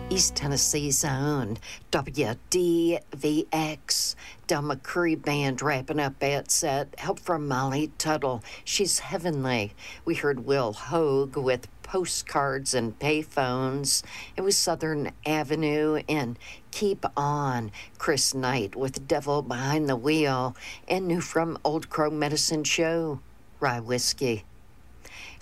East Tennessee's own WDVX. Del McCurry Band wrapping up that set. Help from Molly Tuttle. She's heavenly. We heard Will Hogue with Postcards and Payphones. It was Southern Avenue and Keep On. Chris Knight with Devil Behind the Wheel. And new from Old Crow Medicine Show, Rye Whiskey.